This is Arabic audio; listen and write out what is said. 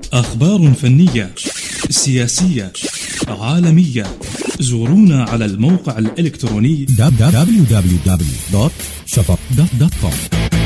أخبار فنية، سياسية، عالمية. زورونا على الموقع الإلكتروني www.shafaq.com.